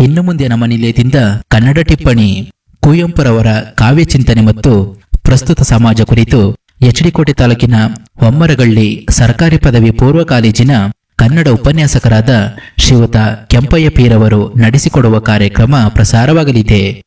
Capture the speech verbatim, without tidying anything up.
ಇನ್ನು ಮುಂದೆ ನಮ್ಮ ನಿಲಯದಿಂದ ಕನ್ನಡ ಟಿಪ್ಪಣಿ ಕುವೆಂಪುರವರ ಕಾವ್ಯ ಚಿಂತನೆ ಮತ್ತು ಪ್ರಸ್ತುತ ಸಮಾಜ ಕುರಿತು ಎಚ್ ಡಿ ಕೋಟೆ ತಾಲೂಕಿನ ಹೊಮ್ಮರಗಳ್ಳಿ ಸರ್ಕಾರಿ ಪದವಿ ಪೂರ್ವ ಕಾಲೇಜಿನ ಕನ್ನಡ ಉಪನ್ಯಾಸಕರಾದ ಶ್ರೀಯುತ ಕೆಂಪಯ್ಯ ಪೀರವರು ನಡೆಸಿಕೊಡುವ ಕಾರ್ಯಕ್ರಮ ಪ್ರಸಾರವಾಗಲಿದೆ.